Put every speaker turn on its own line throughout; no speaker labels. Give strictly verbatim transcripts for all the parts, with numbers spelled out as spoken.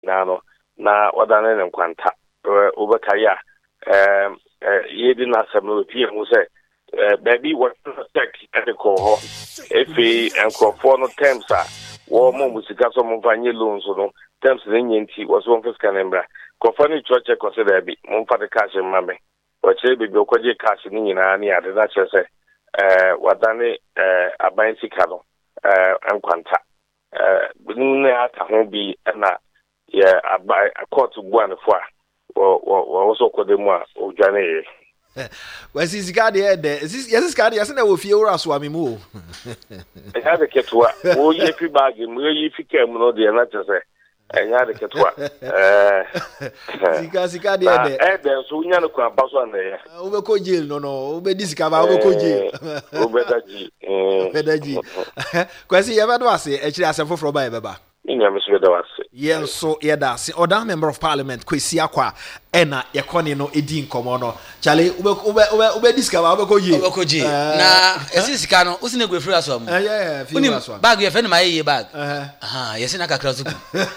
na no na wadane ne nkwanta obekaya um yedi na asem pie mu say baby what check at the call efi enkrofo no terms a wo mo musika so mo fanye loans no terms ne nyenti wo so fiscal number krofo ni church consider bi mo fa the cash mame wo che bi okoje cash ni nyina ni ade na che say eh wadane eh aban sika no eh enkwanta eh ne ata ho bi na ya abai court buan fo a wo wo so kodemu a odwane
Where's his guy there? Is this yes, guy? Yes, na wo fie wura so amemu.
E ha de ketwa. Wo ye fi bag mu ye fi kem no de na tse. E ha de ketwa. Eh.
Sika sika de de.
Eh de so nya no kwa paso na ye.
Wo be ko jail no no. Wo be disika ba wo be ko jail.
Wo be daji. Eh.
Be daji. Kwesi ye be do ase e kire asem foforo ba ye beba.
Inya me so be do ase.
Yen so ye da ase. Oda member of parliament Kwesi Akwa ena ye kone no edi nkomo no. Chale ube ube ube ube disika ba ube ko jail.
Ube ko jail. Na esi sika no usi ne go free aso am.
Eh yeah, free aso.
Bag ye fe na ma ye bag.
Eh.
Aha, yesi na kakra zuku.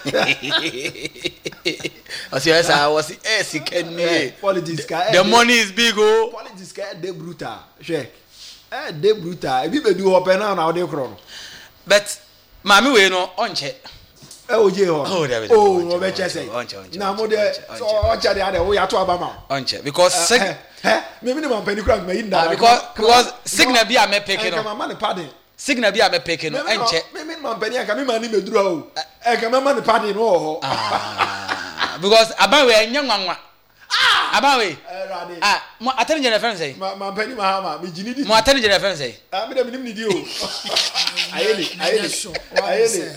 Asi esa was eh sika ni.
Politics ka.
The money is big oh.
Politics ka de brutal. She. Eh de brutal. E bi be du open now na de kro no.
But mami we no onche.
Eh oje ho.
Oh, David.
Oh, no be chese.
Onche onche.
Na mo de so onche de ade wo ya to aba ma.
Onche because sick
eh me me man pani kra me yinda.
Because because signal bi a me pick no.
Come man pardon.
Signal bi a me pick no enche.
Me me man pani aka me man ni medura o. Eh come man pardon no ho.
Ah. Because aba we enya nwanwa. Ah, aba we. Ah, mo atani je reference say.
Man pani ma ma me jini di.
Mo atani je reference say.
Ah me dem ni di o. Ayeli, ayeli. Ayeli.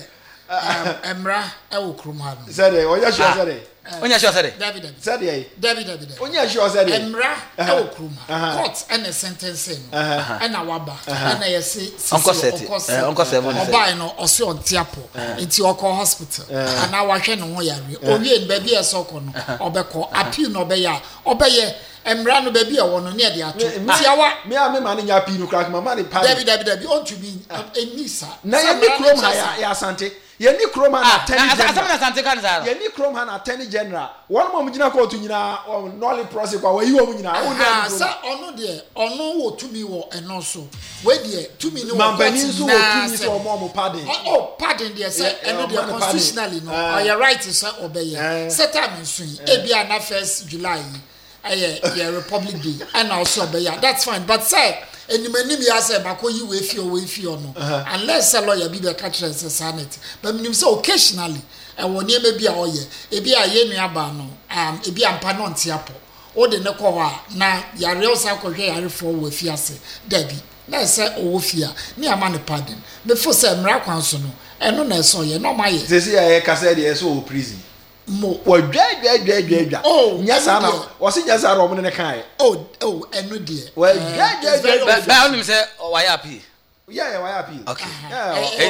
Emra e wo krom ha no.
Said onya sure said.
Onya sure said.
David David.
Said e.
David David.
Onya sure said.
Emra e wo krom ha. Court and a sentence no. And na waba. And na yesi
Uncle set. Uncle seven.
Oba no ose on tiapo. Nti okọ hospital. And na wa hwe no ho yare. Owie nba bi esoko no. Obekọ appeal no obeya. Obeye Emra no baby e wono ne de ato. Tiawa
me a me ma ne nya pii no crack mama ne pa.
David David David on to be enisa.
Na ye ni krom ha ya ya asante. Ye ni krom ha na ten general.
Asante asante kan za.
Ye ni krom ha na ten general. One mo mugina court nyina nolly process kwa wayi wo mugina.
Ah sa ono de ono wo tumi wo eno so. We de tumi ni wo.
Mambani nso wo tumi so mo mo pardon.
Oh pardon de say eno de constitutionally no. Or your right is obey. Set time nso yi. E bia na first July. Aye, yeah, Republic Day, and also be yeah, that's fine. But say, any many me say, "Bako you way feel way feel no," unless a lawyer be the catcher as a sanity. But me say occasionally, and one year maybe a oye, e be a ye me abano, um, e be a panon tiapo, or the nekoa na ya real sako ya reform with fiase, Debbie. Let's say oh fear, near money pardon. Before say miracle no, and no na so ye no my.
They say I can say the so prison.
Mo
wo dwa dwa dwa dwa dwa
oh
nyasa na wo se nyasa ro mo ne kan
oh oh eno de
wo dwa dwa dwa
ba onim say why happy
yeah yeah why happy
okay
yeah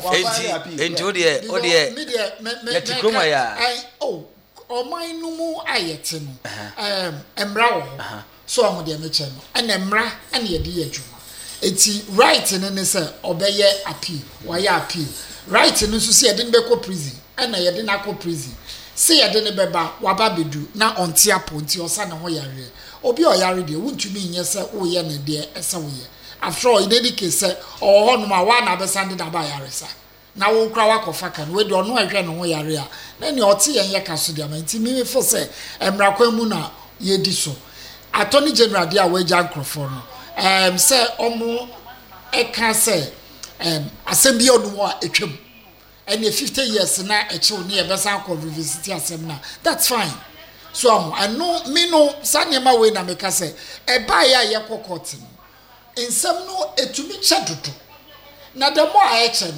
enti enti o de o de me ti kroma ya
oh o man no mu ayete no em emra wo so o de me che no en emra en ye de adwuma enti right ne ne say obeye appeal why appeal right no so say de be ko prison en na ye de na ko prison say ya de ne beba waba bedu na ontia ponti osa ne ho yare obi o yare de wuntumi nye se wo ye ne de ese wo ye after all in any case say o ho no ma wa na be sande da ba yare sa na wo kra wa kofa kan we de ono ahwe ne ho yare a na ne ote ye ye kaso de amanti mi fo say emra kwamu na ye di so attorney general dia we jan crofo no em say omo e ka say em asem bi onu a etwam and fifty years na a child near Bessan University Assembly. That's fine. So I know me no Sanyama way na make say a buyer yako cotton. In some no a to me chadutu. Now the more I action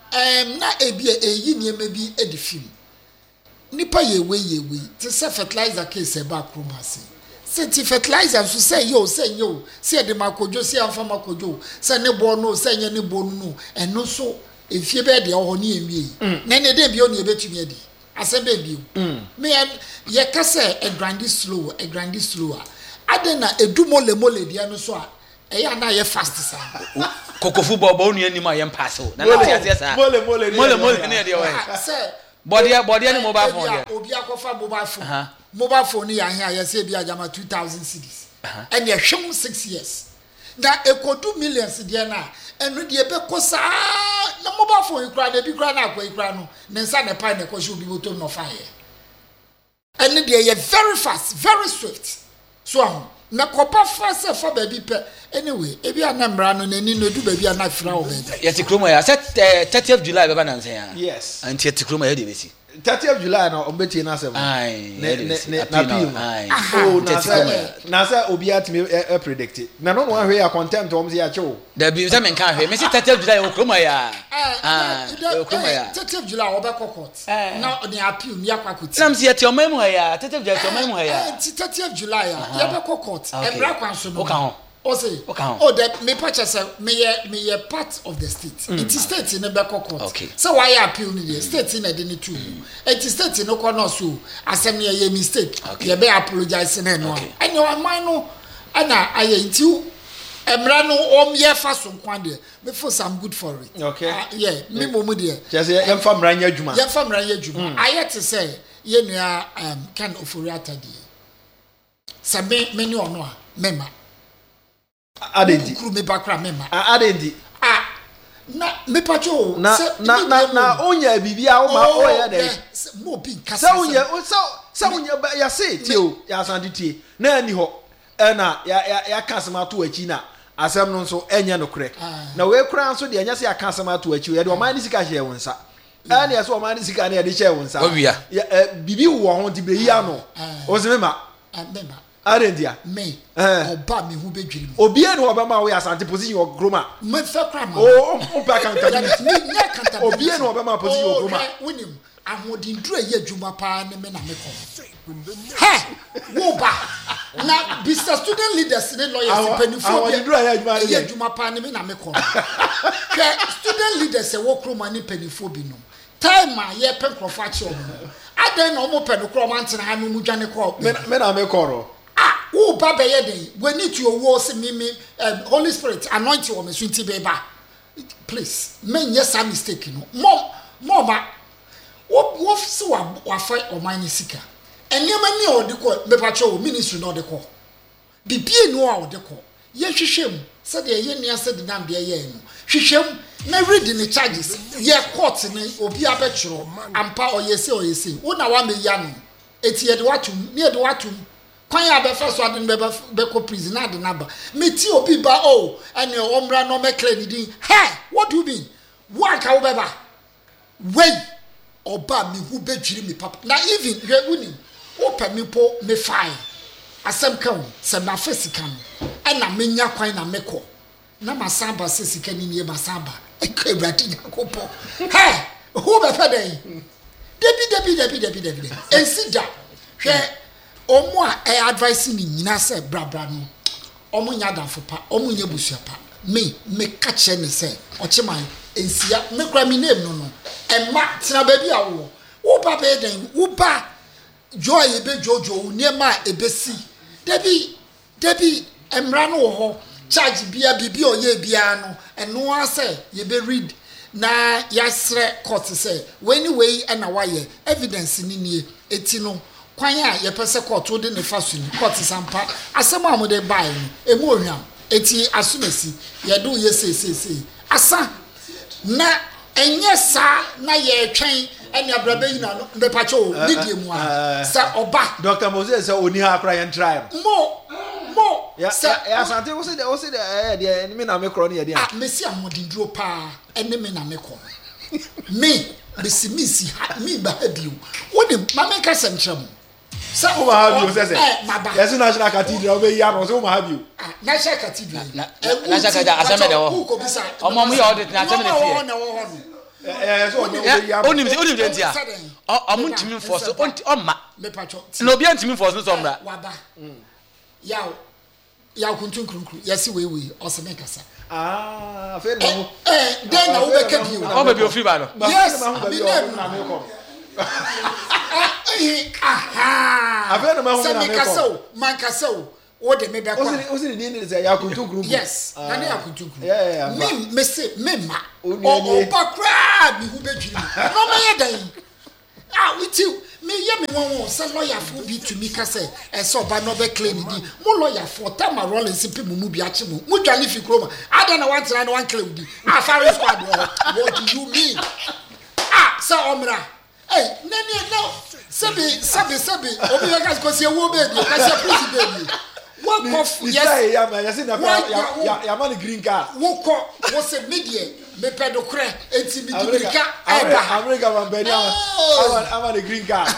um na a be a yin maybe a defim. Nipa ye way ye way to say fertilizer case a back room has. Say fertilizer to say yo say yo say the makojo say am farmer kojo say ne bono say ne bonu and no so if you be the ohoni enwie na ne dey bi oni ebetumi adi asebe bi me ye ka say a grandi slow a grandi slower adena edumole mole dia no so a eya na ye fast sa
kokofu bobo onu ani ma ye pass o na na tia tia sa
mole mole
mole mole ne dey wa
say
body body any mobile phone there
obi akofa mobile phone mobile phone ya here ya say bi ajama two thousand cedis and ya hwem six years na ekodu millions there na enu de be kosa na mobile phone ikra na bi kra na akwa ikra no ne nsa na pai na kwasho obi boto no fa here enu de ye very fast very swift so na kopa fast for baby pe anyway ebi anamra no nani no du baby anafra o baby
yeti kroma ya set thirtieth July beba nanse ya
yes
and yeti kroma ya de besi
thirtieth July no ombeti na seven
ai
ne ne na pim
ai
oh na say na say obi atime e predict na no no hwe ya content o mse ya chewo
da bi se men kan hwe me say thirtieth July o kroma ya ah o kroma ya
thirtieth July o be court na o dey appeal mi akwakuti
na mse yeti o mamu ya thirtieth July o mamu ya
thirtieth July ya be court e bra kwanso no
o kan ho
o say oh that me purchase me me ye part of the state it is state in the back court
okay.
So why appeal ni the state in the too it is state no corner so asem ye ye mistake
okay.
Ye be apologize na no and your mind no ana aye ntiu emra no om ye fa so nkwa de me for some good for it
okay
uh, yeah me momu de
just ye mfa mra nya adwuma
ye mfa mra nya adwuma aye te say ye nua um kan oforiata de sabe me ni ono a mema
adendi
kuru me bakra mema
adendi
ah na me pacho
na na na na onya bibia o ma o ya de
mo bi kasa
sa onya sa sa onya ya say tio ya asante tie na ani ho e na ya ya kasema to achi na asem no nso enye no kure na we kura nso de enya se akasema to achi ye de o ma ni sika hye wonsa ani ya so o ma ni sika na ye de hye wonsa bibi wo ho di be yi ano o se mema
mema
arendia
me oba me hu bedwiri
obi e no obama we asante position of groma
me fa kra ma
o o pa kan kan
me nya kanta
obi e no obama position of groma
wonim ahodin duro ye adwuma pa ne me na me ko ha wo ba na business student leaders ne lawyers penifo
ahodin duro ye adwuma
ye adwuma pa ne me na me ko ke student leaders e wo kroma ni penifo bi no time a ye pen krofa che o adan na o mo pen kroma ntena ha no mu dwane ko
me na me koro
who baba ye dey we need to wo se me me Holy Spirit anoint you me so nti be ba please men yes a mistake no mom mom wo wo se wa wa fa o man ni sika enema ni o de ko me pa che o ministry no de ko bibie no a o de ko ye hwehwem se de ye nua se de nam de ye no hwehwem na read the charges ye court ni obi abechiro ampa o ye se o ye se wo na wa me ya no eti ye de watum ni ye de watum kwan ya be first one be be ko prison ade na ba meti obi ba o ene omra no me clear ni din hey what do you mean why ka wo be ba wey oba mi hu bedwiri mi papa na even we uni o pa mi po me fine asem kan se na fasika no ena menya kwan na me ko na masamba sesika ni nie masamba e ka brati nyakopo hey who be fa dey debi debi debi debi debi ensija hwe omo a e advice ni nyina se brabra no omo nya danfo pa omo nya busua pa me me ka che ne se ocheman ensia me kra mi name no no emma tena ba bi awo wo ba be den wo ba joy e be jojo niema e be si debi debi emra no wo ho charge bia bibi oye bia no eno ase ye be read na yasre court se when way na waye evidence ni nie eti no kwan a ye pese court wo de ne faso ni court sampa asem a mo de bai no emu ohwam eti asumesi ye do ye se se se asa na enye sa na ye twen ene abrabe yi na no be pacho nidie mu a sa oba
Doctor Moses say oni ha kra yen try
mo mo
ya ya sante wo se de wo se de eh de me na me kro ne ye de
ah mesi amodindro pa ene me na me ko me besi misi mi ba habiu woni ma me ka semtrem
sa o ma habiu se se yes national cathedral be ya no so o ma habiu
ah national cathedral
national cathedral aseme de wo omo mu ye audit na aseme de fie
eh so onye o be ya
onim onim de ntia omo ntimi force omma
me pacho
na obi ntimi force no so mra
waba yaw yaw kuntun krunkru yesi wewe oseme kasa
ah fe no
eh den na wo be ka bi
o be bi ofri ba no
yes
bi na me ko
eh aha
afa na ma hu na me ko
kasa man kasa o de me be kwa
o se ni ni say ya kuntun krunkru
yes na ne ya kuntun krunkru
yeah yeah
me me say me ma o o pa kra bi hu be dwiri no me ye dan ah with you me ye me won say lawyer for bi to me ka say e so ba no be claim di mo lawyer for time roll and simple mu bi achi mu mu dwale fi kroma ada na one try na one claim di ah fire squad what do you mean ah so omra hey nene no sabi sabi sabi obi ya gas ko se wo be di ka se please baby what of
yes ya man ya say na ya ya man green card
wo ko wo se media me pedokre enti mi dibirika eba
America man be dia I want a green card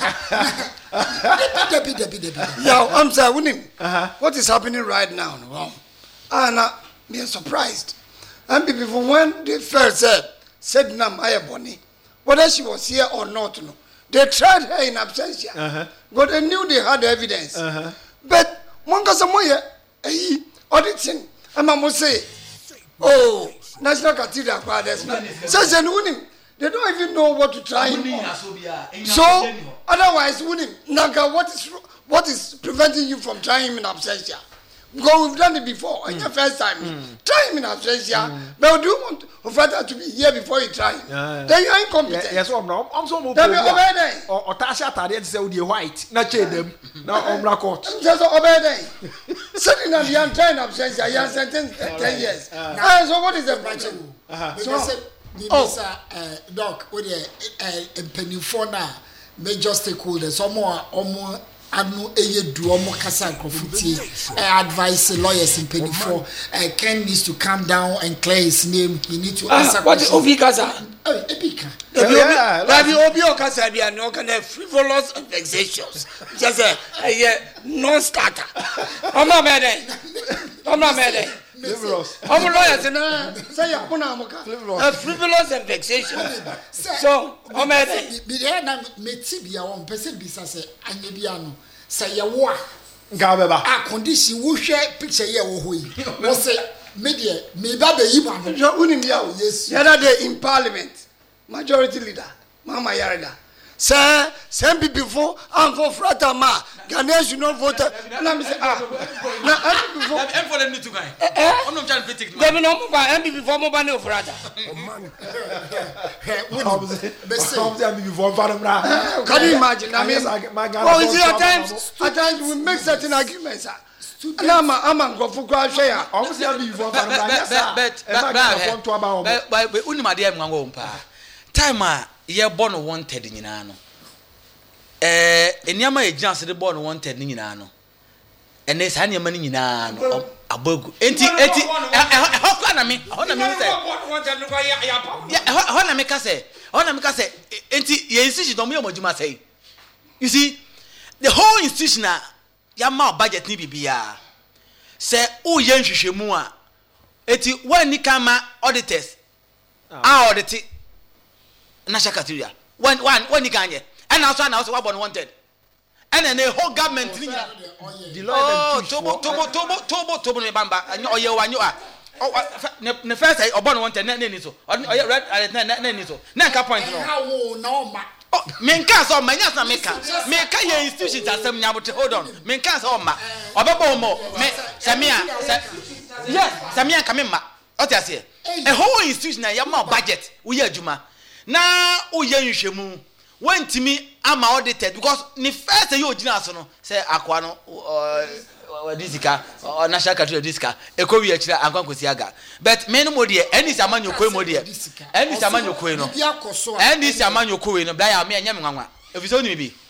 yeah I'm saying winning what is happening right now no and uh, me surprised and before when they first said said nam ayeboni whether she was here or not no they tried her in absentia uh-huh. But they knew they had the evidence uh-huh. But one got some more eh auditing and mama say oh National Cathedral Fathers says and winning they don't even know what to try him on. So otherwise winning Naga what is what is preventing you from trying him in absentia because we've done it before mm. the first time mm. try him in absentia mm. But do you want Ofrata to be here before you try him yeah, yeah. Then you are incompetent
yes I'm no I'm so
moved
or or Tasha Tade say we white na change them now Omra court
just obey them sitting on the trying absentia you are sentenced ten years uh, so what is the problem
so oh uh, doc with the penifo na major stakeholders omo omo anu eye du omo kasa nkofutie advise lawyers in penifo uh, Ken needs to calm down and clear his name he need to answer
ah, what obi kasa
oh epika
obi obi obi kasa bia no kind of frivolous and vexatious just a uh, non-starter omo mede omo mede
frivolous.
I'm a lawyer, and say, I'm a frivolous and vexation. So, I'm a
be there now, Metibia, one person, Bissas, and Yabiano, say, Yawa,
Gababa,
a condition, who share picture here, who was say, media, me baby, you
yes, the other day in Parliament, majority leader, Mama Yarada. Sir, some people before Uncle Fratama, Ghanaians should not vote. And I'm saying, ah, now before
I'm for them to guy. I'm not trying to pick it.
They will not buy M P before mobile of Frata. Can you imagine? I mean, oh, is it at times? At times we make certain arguments. I'm a I'm a go for crash here.
Obviously, I'm before
but but but but but only my dear Mango pa. Time ye born wanted nyina no eh eniama e chance de born wanted nyina no ene sa niama ni nyina no abagu enti enti ho kwa na me ho na me say ho na me ka say ho na me ka say enti ye institution do me omoduma say you see the whole institution na ya ma budget ni bibia say o ye nhwehwemu a enti when ni kama auditors ah audit National Cathedral. When one when you can and also and also what wanted. And then the whole government oh tobo tobo tobo tobo tobo me bamba oh ye wanyo ah oh the first I obon wanted na na ni so oh red na na ni so na ka point no oh me nka so ma nya na me ka me ka ye institution asem nyabote hold on me nka so ma obebo mo me samia yes samia ka me ma what you say a whole institution na ya ma budget we adwuma na oye nhwemu wantimi ama audited because ni first you ogina so no say akwa no disika National Cathedral disika ekowi akira ankonkosi aga but me no modie eni si amanyokoi modie eni si amanyokoi no eni si amanyokoi no bia ya me anya me nwanwa efiso ni bi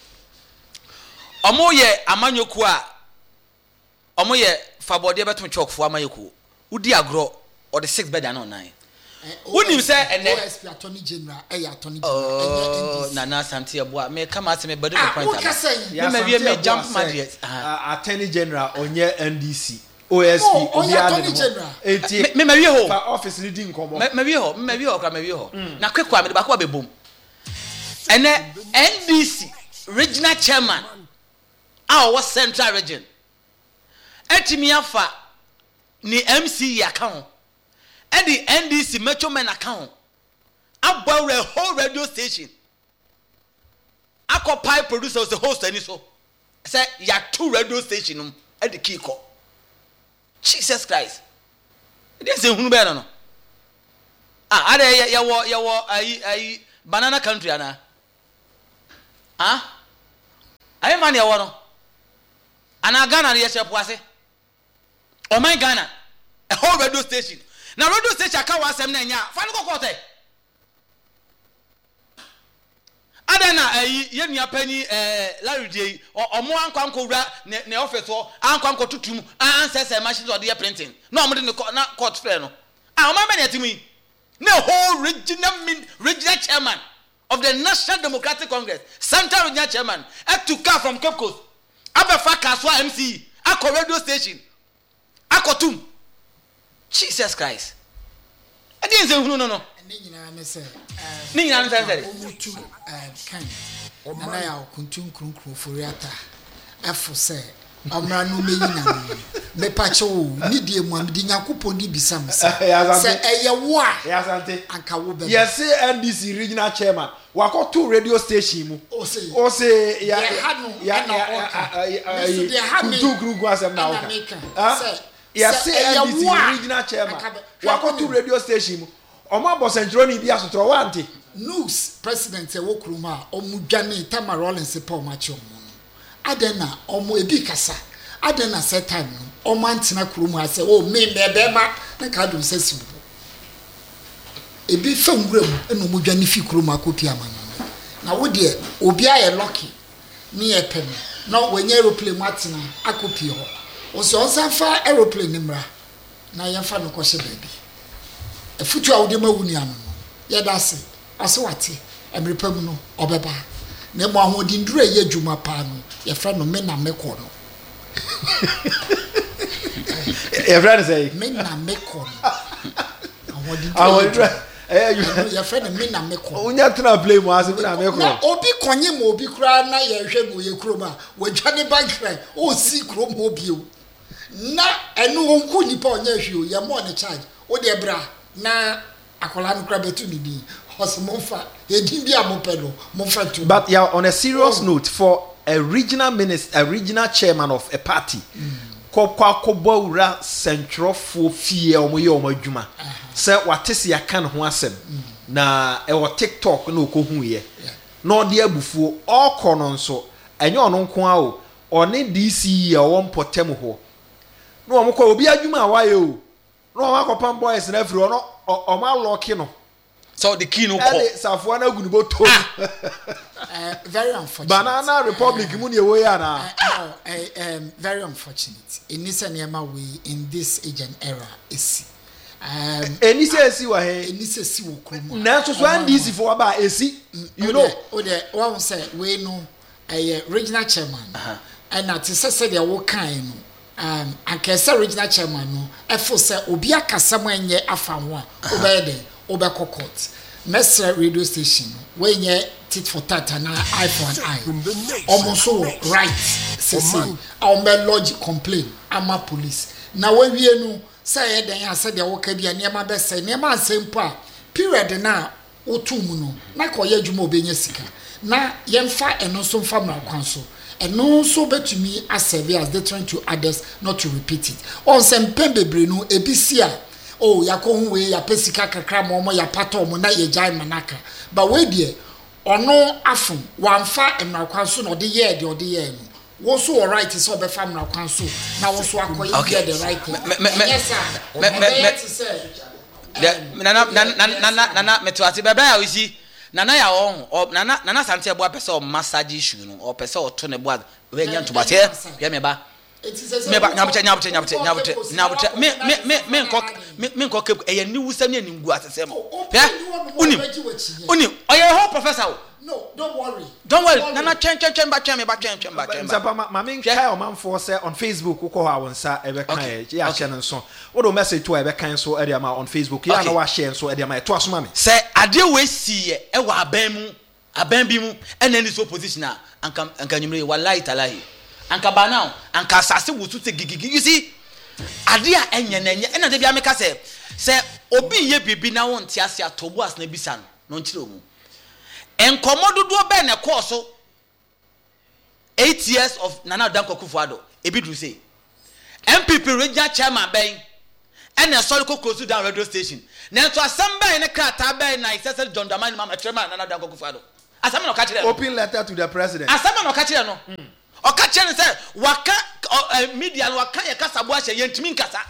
omo ye amanyoku a omo ye fabode beto chokfo amanyoku udi agro or the six bed and on nine. Wouldn't you say and then
attorney general, eh, attorney
general, oh, Nana Santia boy, may come at me, but maybe may jump my dear.
Attorney general on your N D C, O S P,
on your attorney general.
Maybe your office leading come.
Maybe you, maybe you, maybe you. Now, quick, I'm the back of a boom. And then N D C, regional chairman, our central region. Etimiafa ni M C account. And the N D C Metro Men account about a whole radio station. Occupy producer was the host and so say you have two radio stations at the key call. Jesus Christ. It isn't who better no. Ah, are ya ya ya I I banana country ana. ah ayi man ya wono ana Ghana ye shepo ase o man Ghana a whole radio station na radio station aka wasem na nya fa no kokote adana ayi ye nua pani eh larudie omo ankwankowura ne office ho ankwankotutum ansese machine of the printing no omo de na court fair no ah o man be netimi na whole regional regional chairman of the National Democratic Congress Central Regional Chairman had to come from Cape Coast abefa kaswa M C akọ radio station akotum Jesus Christ I didn't say no no no
ni nyina ne se
ni nyina ne se
omutu kan na ya kuntum krunkru foriata afo se amra no meyi na me pache wo ni die mu amdi yakopon di bisam se se eye wo a
ya sante
anka wo be
yes N D C regional chairman wakoto radio station mu
o se
o se ya
ya
ya kuntum krunkru asem na oka ah yes N D C regional chairman wakoto radio station mu omo abosentroni bi asotro wante
news president e wo kuruma omudwane Tama Rollins Paul macho adena omo ebi kasa adena set time no omo antena kurumu ase o me bebe ma na ka do sesi ebi famwuram eno mo dwane fi kurumu akopi amano na wo de obi aye lucky ni e pem na wenye aeroplane matena akopi ho o so onsanfa aeroplane nimra na yemfa no kwose baby efutu a wo de mawuni ano ye da se ase wate emrepam no obeba na mo ahodin duru ye djuma pa no ye fra no me na me ko no
ye fra say
me na me ko no ahodin
ahodin eh
ye fra no me na me ko
unya tena play mo ase me na me ko
na obi konye mo obi kura na ye hwe mo ye kroma wadwane bankran o si kroma obi o na enu wonku nipa onye hwe o ye mo ne charge o de bra na akola no kura betu ni bi Monfa,
but yeah, on a serious oh. note, for a regional minister, a regional chairman of a party, Kokwa Kobora Central for fear or Moyo Majuma, say what is ya can wasem na a TikTok no kohuye, no dear before all corners so, and you're non quao or need D C or one potemuho. No, Moko be a Juma, why you? No, Uncle boys and everyone or my lockino.
So the key no call.
Safwana gunibo to.
Very unfortunate.
Banana Republic muni way na.
No, um very unfortunate. In this anema we in this age and era is um
eni se esi wa he.
Eni se si wo kromo.
Na so so and this for aba esi. You know.
O de one say we no a regional chairman. And na te se se de wo kan no. Um ankesa regional chairman no. E fo se obi akasa mo enye afa ho a. Obede Obeko court. Mesra radio station. When ye tit for tat and eye for an eye. Almost so right. Sisi. Our men lodge complain. Ama police. Now when we know say then I said the worker be a near my best say near my same pa. Period na otumuno. Na koye jumo benye sika. Na yemfa and also family council. And no so bet to me as severe as they trying to others not to repeat it. On some pembe no ebisia. Oh, ya ko hu we ya pesika kakra mo mo ya pato mo na ye jai manaka but we die ono afun wamfa emra kwanso no de ye de ode ye no wo so right so be fa emra kwanso na wo so akoye de the right thing yes sir
me nana nana nana me to ati bebe ya wisi nana ya on nana nana sante ebo apese o massage issue no o pese o to ne bo we nya to bate ya me ba me ba nyabuche nyabuche nyabuche nyabuche nyabuche me me me me nkok me me nkok e ya ni wusam ne ngu asesem ya unim unim oye ho professor
no don't worry
don't worry nana chen chen chen ba chen me ba chen chen ba chen
ba ma ma me kai o man for say on Facebook ko ha wonsa e be kan ya che no so wo do message to e be kan so e dey ma on Facebook ya na wa share so e dey ma to asoma me
say ade we si e e wa aban mu aban bi mu e na ni so position a anka anka nyumre wallahi talahi anka ba now anka asase wusu te gigigi you see ade a enye na enye na de bia meka se se obi ye bibi na won ti ase atobu as na bisa no no nkire omu enkomododo be na course eight years of Nana Danko Kufuado ebi do say M P P regional chairman ben and a solid close down radio station na to asamba na krata ben na ise John Dramani Mahama chairman Nana Danko Kufuado asama no catch them
open letter to the president
asama no catch them no o catch them say waka media no waka ye kasa bo ahye yentimi nkasa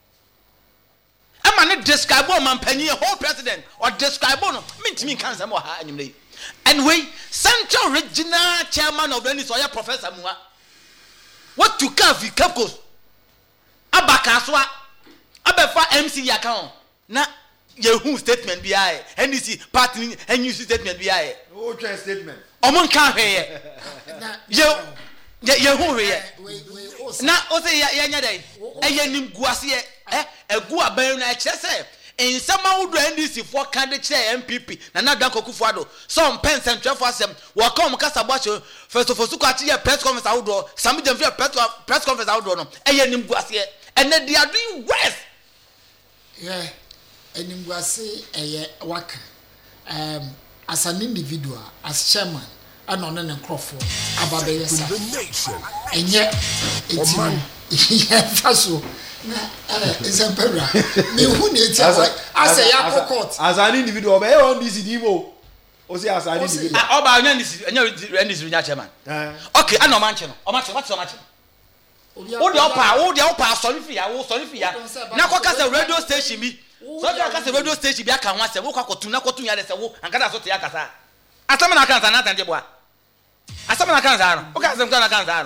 ama ne describe o man panyi whole president or describe no mentimi kansa mo ha anyimle and we central regional chairman of the N D C oya Professor Muha what to cafe capcos abaka so abefa M C account na yehu statement bi aye N D C party N U C statement bi aye
o twa statement
omon kan hweye ye yehu hweye na o say ya nya dai eye nim guase eh egu aban na kire say ensama wudo N D C for kan de kire M P P na na danko kufuado some pence and twelve asem wo come kasa boacho first of all su kwa tie press conference awudo some dem press conference awudo no eye nim guase and they are doing worse
yeah enimguase eye waka um as an individual as chairman and on an crofo ababe yesa enye etimo yeah faso na eh isempera me hu na eti as a yakko court
as an individual be on this dimo o say as an individual
oba anya this anya this nya chairman okay ana o manche no o manche what o manche wo de opa wo de opa sorry fi ya wo sorry fi ya na kwa kasa radio station bi so de kasa radio station bi aka ho ase wo kwa kotu na kotu ya de se wo ankada so te ya kasa asama na kansa na tande boa asama na kansa no o kasa na kansa no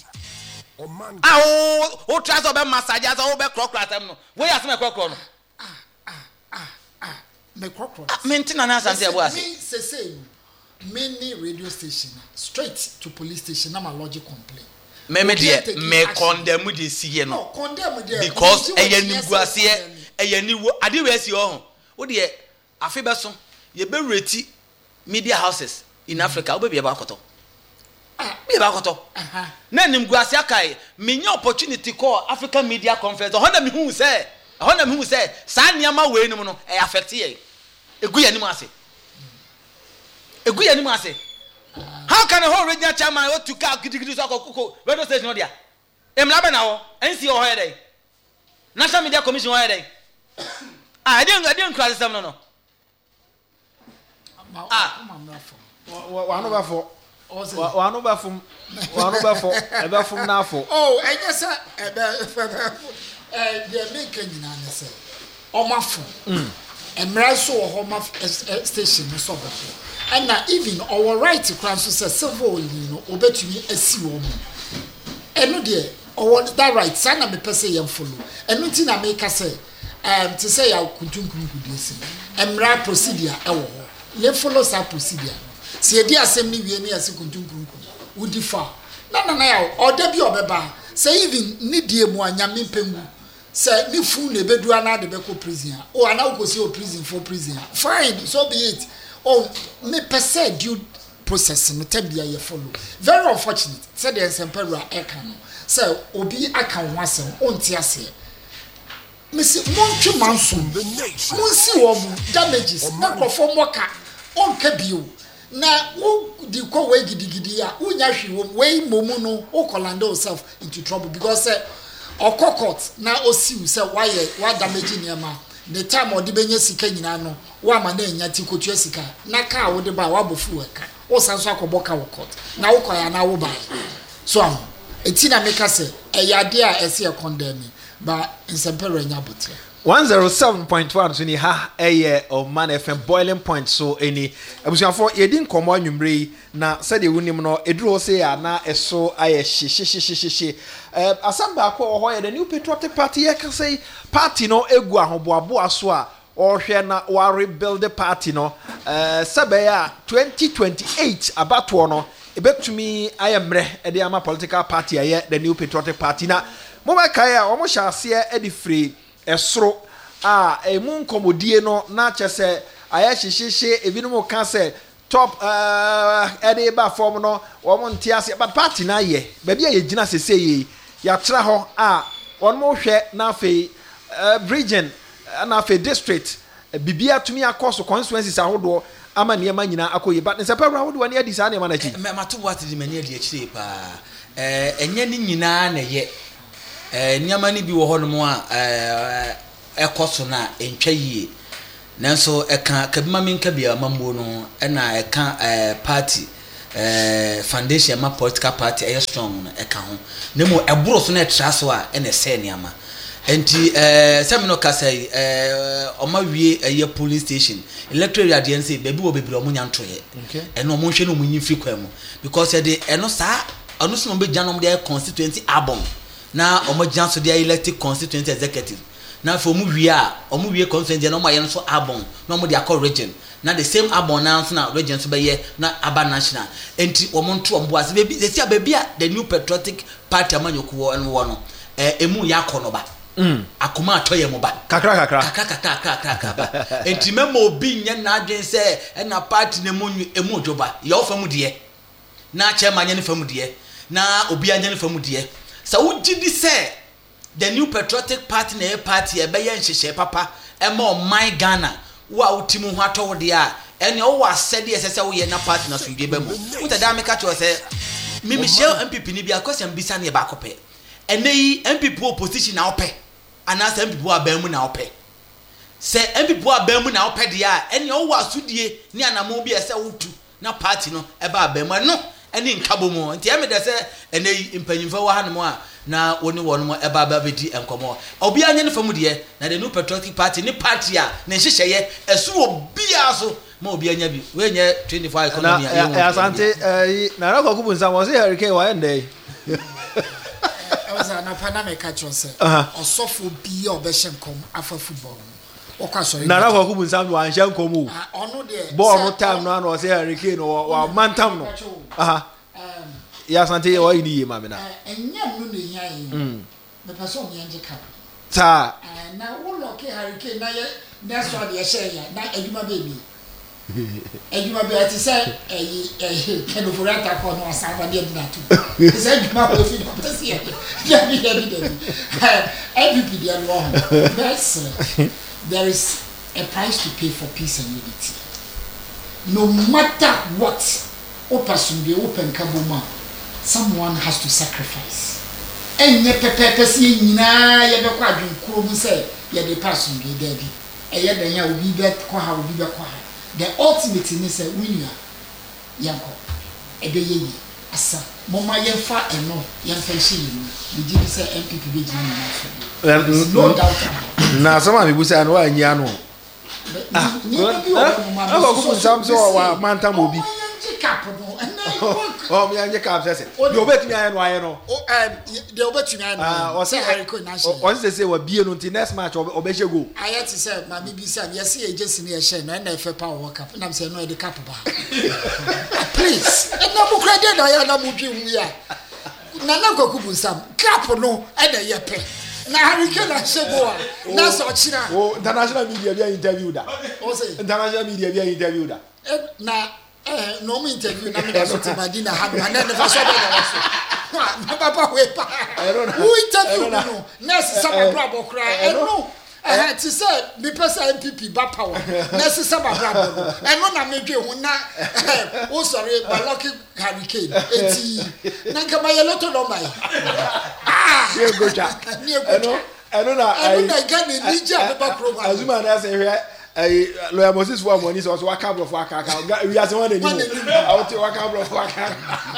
ah o o try so be massage as o be crocro atam no we asama crocro no
ah ah ah ah me crocro
maintain na sanse boa
se se se many radio station straight to police station na my logic complaint
me me de me condemn de siye no
condemn de
because eye nimguase eye niwo ade we si ho wo de afi be so ye be reti media houses in Africa wo be be ba koto ah be ba koto aha na nimguase akai me nya opportunity call African Media Conference ho na me hu say ho na me hu say sa niama we nim no e affect ye egu ya nim ase egu ya nim ase. How can a whole regional chairman go to car gidigidi so akoko radio station no dia emla na ho nc o hoye dey National Media Commission hoye dey ah I didn't I didn't cross them no no ah
wa no ba fo wa no ba fo wa no ba fo e ba fo na fo
oh I just e be eh the make nyina na say o ma fo mm emra so ho ma station no so go and now even our right to crown so say civil you know obetumi asi wo mu eno de our that right sana me pese yem follow eno ti na make say um to say ya kuntunkun kudesi emra procedure e wo ho ye follow sa procedure se di asem ni wie ni ase kuntunkun wudi fa na na na ya oda bi obeba say even ni die mu anyame pemu say ni fu na bedu ana de be ko prison o ana ko si o prison for prison fine so be it. Oh, me per se due process no tabia ye follow. Very unfortunate. Say the Sempera eka no. Say obi aka ho asem onti ase. Me si montwe mansom. Monsi wo mu damages na crofo moka onka bio. Na wo di ko we gidigidi a unya hwe wo we momu no wo kolanda yourself into trouble because say okokot na osiu say why why damage niema. The time or the benye sika nyina no wa ma na enya ti kotu sika na ka wo de ba wa bofu eka wo sanso akoboka wo court na wo koya na wo ba so am eti na make say e yade a ese e condemn ba nsempere nya bote
one oh seven point one so ni ha eye o Man F M boiling point so eni abusuafo yedi nkomo anwumre na sade wunim no eduro se ya na eso aye hihihihihih eh asamba akọ ho ye the New Patriotic Party ye ka say party no egu ahoboabo aso a ohwe na wa rebuild the party no eh sebe ya twenty twenty-eight abato no ebetumi aye mre e de ama political party aye the New Patriotic Party na mo ba kai a omo hya ase e de free esro a emu nkomodie no na chese aya hihihie ebinom ka se top uh ede ba form no wo mo ntiase but party na ye ba bia ye gina sese ye ya tra ho a won mo hwe na fe region na fe district bibia tumi akoso constituencies ahodo ama niema nyina akoye but nse pawra ahodo wani adi sa niema na chi
me mato what di mani adi akire pa eh enye ni nyina na ye eh niema ni bi wo ho no mo a eh ekoso na entwa yie nanso eka kabima menka bia mambo no na eka eh party eh foundation ma political party eh strong no eka ho nemo eboro so na etra so a na ese niama enti eh semino kasai eh oma wie eh police station electoral radiant say bebi wo bebiri omo nyantoye okay eno omo hwe no omo nyimfi kwam because e de eno sa anu so no be janom de constituency abon na omo janso de elected constituency executive na for mu wie a omo wie constituency na omo aye no so abon na omo de akọ region na the same abon na so na region so be ye na aba national enti omo nto ombo ase bebi se tia bebi a the new patriotic party amanyoku eno wo no eh emu ya akọ ba mm akoma atoye mo ba
kakra kakra
kakra kakra kakra kakra enti memo obi nye na adwen se na party ne mu emu ojoba ye ofam de na chairman nye ne fam de na obi anya ne fam de sa wugidi se the new patriotic party na party e be ye nhihye papa e ma o my Ghana wa utimu ho atọ de a ene o wa sede esese wo ye na party na so de be mu utada me ka cho se mi Michelle M P P ni bia question bisa na e ba kope ene yi M P P opposition na ope anasa M P P abamu na ope se M P P abamu na ope de a ene o wa sudie ni anamo bi ese wotu na party no e ba abamu no ene nkabo mu nti e me de se ene yi mpanyimfa wa hanmo a na woni wono mo e ba ba bedi enkomo obi anya ne famu de na the new patriotic party ni party a na nhyehyeye esu obi aso ma obi anya bi we nye twenty-four economy
ya ya asante eh na ra kwakubu nsa wo se hurricane wa ndey
Oza na pana me catch say osofo bi obehye nkom afa football okwa sorry
na ra kwakubu nsa wa anhye nkom o
ono de
ball no time no na say hurricane wa mantam no aha ya asante wa ini ma me na
enyam no ne hia yi mm me paso mi anje ka
ta
na wo loke hurricane na ye na so de hye ya na aduma baby aduma be ati say eh eh kenofurata ko no asaba de na tu say aduma ko fi no pesi ya ya bi ya bi de M P P de no yes there is a price to pay for peace and unity no matter what opasum de open kaboma someone has to sacrifice enye pepepe si nyina ye be kwa adwenkuro mu say ye de pasum de dabi eye dan ya obi be kwa ha obi be kwa ha the ultimate in say winya yanko ebe yeyi asa moma yemfa eno yemfa hye yi ni gidi say M P P be gina na no doubt
na sama mi busa no anyi ano ah ah ko ko samso wa mantam obi oh mi anje cap sese de obetumi aye no aye no
oh um de obetumi aye no
ah o say
hariko na she
o say say wa bie no nti next match obehye go
aye ti say ma mi bi say yes ye jesi na ye she no na efe pa world cup na me say no e de cap ba please e na bu credit na ya na mu dwi hu ya na na kokubu sam cap no e na ye pe na hariko na she go a na so chira
oh international media be interview da
o say
international media be interview da
na eh no me interview na me da so Madina ha na na fa so ba na so na papa we pa who interview no nurse sama brabo kra eh no eh ti say me person M P P ba power nurse sama brabo no eh no na me dwe ho na o sorry ba lucky hurricane eti na kama ye loto no mai ah
ye go cha eh no eh no na
eh no na ga ni nija be ba program
azuma na say hwe eh lawyer Moses for money so so waka bro for aka aka we are someone anymore out waka bro for aka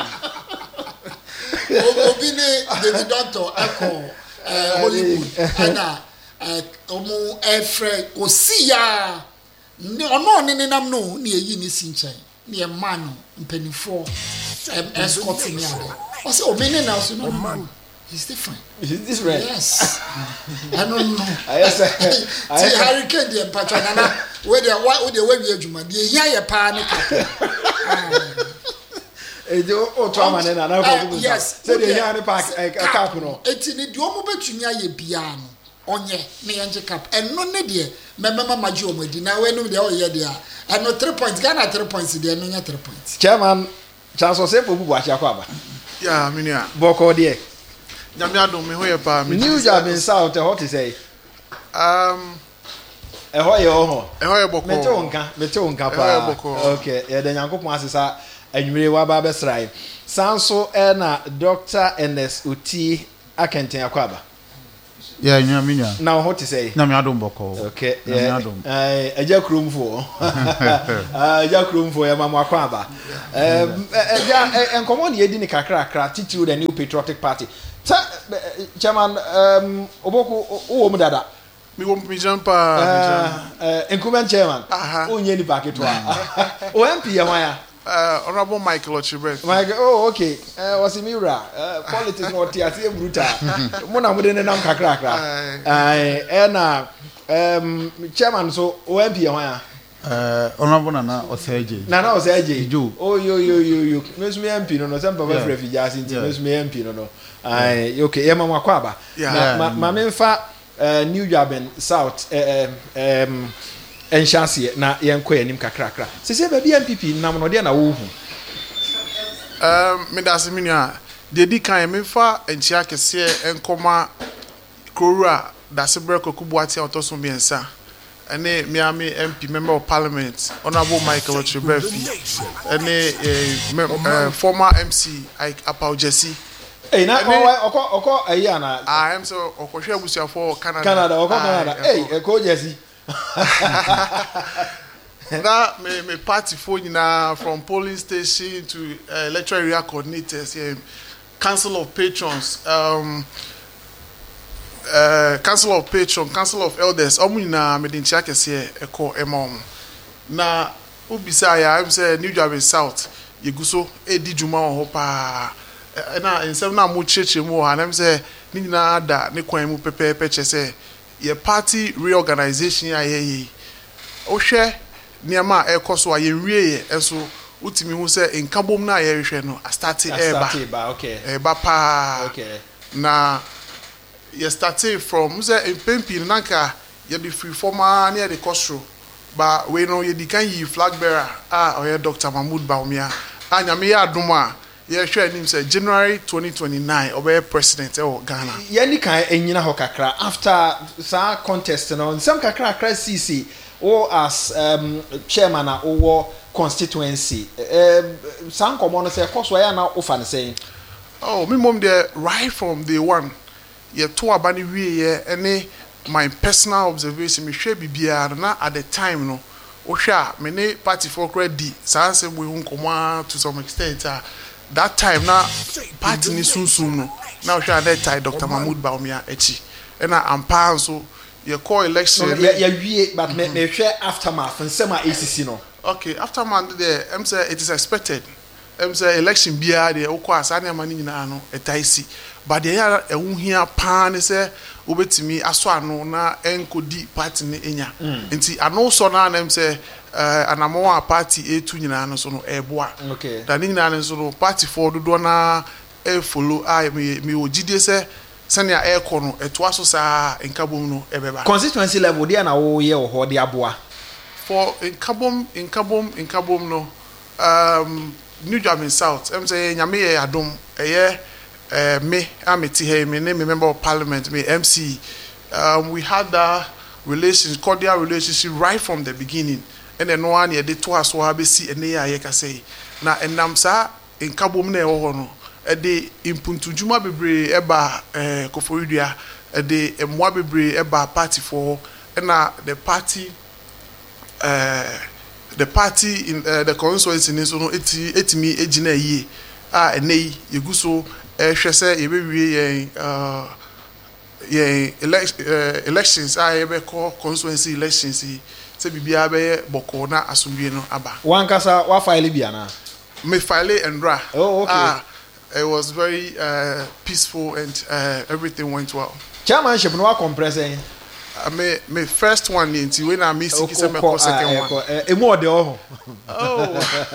obi ni David Donto echo eh Hollywood ana eh omo efre osia ni ono ni nam no ni eyi ni sinchen ni e man no mpanifo escorting ya o say o meni na so no man he's different.
Is this right?
Yes. I don't know.
I say
I hurricane the patronana where they why they wey adwuma dey hia ye pa ne ka.
Eh do o to amane na na ko bu.
Yes.
Say dey hia ne park cap no.
Eti ni di omo betumi aye bia no. Onye ne yenje cap. Eno ne de memema magi omadi na we no de o ye de a. Eno three points Ghana three points de eno nya three points.
Chairman chance say for bubu achi akwa ba.
Yeah, minia.
Boko de.
Nyame adom me hoye pa me.
New job in south what is say?
Um
e hoye o ho.
E hoye boko.
Me te onka, me te onka pa. Okay, e de Nyankopon asesa anwure wa ba besrai. Sanso e na Doctor Ernest Uti Akenten Akwaba.
Yeah, nya me nya.
Now what to say?
Na me adom boko.
Okay.
Yeah.
Eh eja krum fo. Ah eja krum fo ya mama kwaba. Um eja enkomo ne yedi ni kakra kakra titiru the New Patriotic Party. Chairman um oboku wo mu dada.
Mi wo mi jampa
eh incumbent chairman. Onye ni packet wa. O M P ya waya.
Uh, Honorable Michael Ochibet.
Michael, oh, okay. Uh, was it Mira? Uh, politics not here, see brutal. Mona mo de nam kakra kakra. Ai, eh na um chairman so O M P ya waya.
Uh, Honorable Nana Oseje.
Nana Oseje.
Ju.
Oh, yo yo yo yo. Mesu me M P no no, some papa refugee asinti. Mesu me M P no no. Ai, okay. Ye mama kwaba. Ma ma me mfa New Jaben South um enchance na yenko yanim kakra kakra. Se se ba bi M P P nam no de na wo hu.
Um me da se minia de di kan me fa enchia kese enkoma krora da se breko kubuati otoso biensa. Ene me ami M P member of parliament Honorable Michael Ochibefi. Ene former M C Ike Apau Jesse.
Hey, na oko oko ayi ana.
Ah, I'm so okohwe abusuafo Canada.
Canada, oko Canada. Hey, eko Jesse.
That me me party phone na from polling station to uh, electoral area coordinators, yeah, council of patrons, um, uh, council of patrons, council of elders. Omu na me din chake se eko emom. Na ubisa ya I'm say New Jaben South. Yeguso e di juma ho pa. Na nsem na mo cheche mu ha na say ni na da ne kwan mu pepepe che say ye party reorganization ya ye o hwe niama ekoso aye wie ye enso utimi hu se nkabom na ye hwe no a start eba
eba okay
eba pa
okay
na ye started from se empempi nanka ye the free former near the costro ba we no ye di kan yi flag bearer ah oye Doctor Mahmoud Bawumia anya me ya adoma ye hwe nim say January twenty twenty-nine obe president e Ghana
ye ni kan enyina ho kakra after sa contest no nsem kakra kakra C C or as um chairman or constituency um san komo no say koso ya na ofa ne say
oh me mom there right from day one ye to abani wie ye any my personal observation me hwe bibia na at the time no o hwa me ne party for credit sanse we hu komo to some extent uh, that time na party ni sunsun no na o hwa that time Doctor Mahmoud Bawumia echi and na ampa so ye call election
ye ye wie but me me hwe aftermath nsema A C C no
okay aftermath there em say it is expected em say election bia there o kwa asa na mani nyina no etaisi but there ya ehun hia pa ne say obetimi aso ano na enkodi party ne enya nti ano so na em say uh, anamo party e tu nyina no so no eboa
okay
da nyina no so no party for do na e follow I me me ogide say sanya aircon no eto aso sa nkabom no ebeba
constituency level dia na wo ye ho de aboa
for nkabom nkabom nkabom no um New Jaben South em say nyame ye adom eye eh me ameti he me ne me member of parliament me M C um we had that relations cordial relationship right from the beginning and then no one ye de to aso ha be si ene ya ye ka say na enam sa nkabom na e ho no e de impuntu juma bebre eba eh koforidua e de emwa bebre eba party for na the party uh the party in uh, the constituency in so no eti etimi ejina yie a enei yeguso eh hwese ye bewie ye uh ye elect, uh, elections a ye be call constituency elections se bibia be boko na asomdwe no aba
wankasa wa file bia na
me file andra
oh okay
ah, it was very uh, peaceful and uh, everything went well
chairmanship no wa compressing
I me me first one nti when I miss it say me call second one
emu ode oh
oh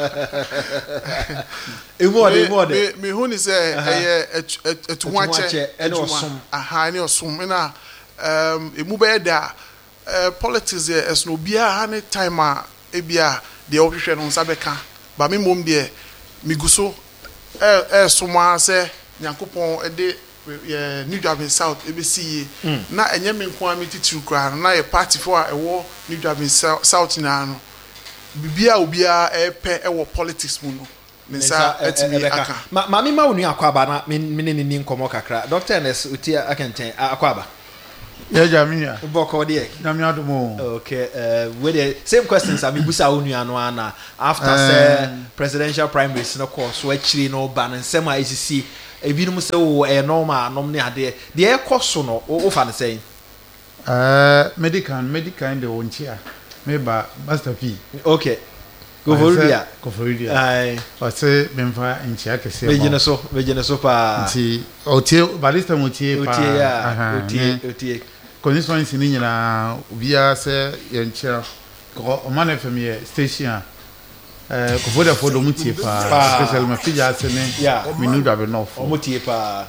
emu ode emu ode
me me hu ni say eh etu wache
ene osom
aha ene osom na um emu be da politics there as no bia ha ne time a e bia de ohwehwe no nsa beka ba me mom de me guso eh eh soma say Nyankopon e de yeah, New Jaben South E B C mm. na enye me nko ameti tiru kra na ye party for a ewo New Jaben South na no bibia obia e pe e wo politics mu no nsa etimi aka
ma ma me ma wonu akwaba na me ne ni nkomo kakra Doctor Ernest Utia Akenten akwaba
Yeah, Jamia.
Boko de.
Jamia do mo.
Okay, uh with the same questions abi busa onua no ana after uh, say presidential primaries no course so actually no ban and sema I C C ebinom say wo e normal nom ne ade de e course no wo fa ne say
uh medical medical de wonchia me ba Master P.
Okay. Go for it.
Go for it.
Ai.
O say memfa nchia kese.
Be gina so, be gina so pa.
Nti o tie barista mo tie pa.
O tie ya. O tie, o tie.
Constituency ni nyina obia se ye nchia ko o man F M ye station eh ko foda fodo mo tie pa especially ma fija se ne me need to be no for.
O mo tie pa.